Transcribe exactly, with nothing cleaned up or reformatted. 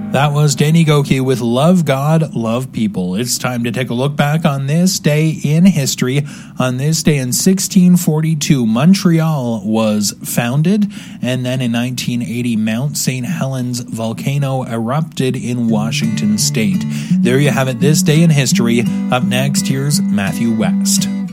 That was Danny Gokey with Love God, Love People. It's time to take a look back on this day in history. On this day in sixteen forty-two, Montreal was founded, and then in nineteen eighty, Mount Saint Helens volcano erupted in Washington state. There you have it, this day in history. Up next, here's Matthew West.